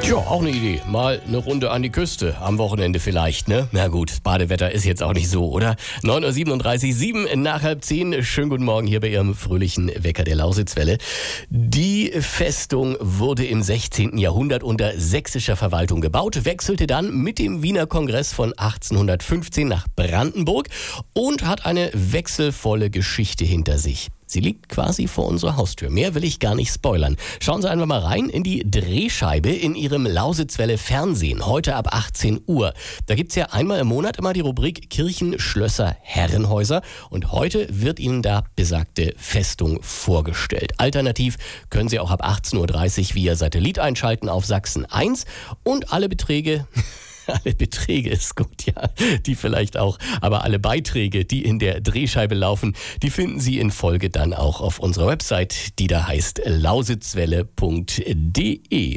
Ja, auch eine Idee. Mal eine Runde an die Küste. Am Wochenende vielleicht, ne? Na gut, das Badewetter ist jetzt auch nicht so, oder? 9:37 Uhr, 7 nach halb 10. Schönen guten Morgen hier bei Ihrem fröhlichen Wecker der Lausitzwelle. Die Festung wurde im 16. Jahrhundert unter sächsischer Verwaltung gebaut, wechselte dann mit dem Wiener Kongress von 1815 nach Brandenburg und hat eine wechselvolle Geschichte hinter sich. Sie liegt quasi vor unserer Haustür. Mehr will ich gar nicht spoilern. Schauen Sie einfach mal rein in die Drehscheibe in Ihrem Lausitzwelle Fernsehen. Heute ab 18 Uhr. Da gibt's ja einmal im Monat immer die Rubrik Kirchen, Schlösser, Herrenhäuser. Und heute wird Ihnen da besagte Festung vorgestellt. Alternativ können Sie auch ab 18:30 Uhr via Satellit einschalten auf Sachsen 1. Und alle Beträge... Alle Beträge ist gut, ja, die vielleicht auch, aber alle Beiträge, die in der Drehscheibe laufen, die finden Sie in Folge dann auch auf unserer Website, die da heißt lausitzwelle.de.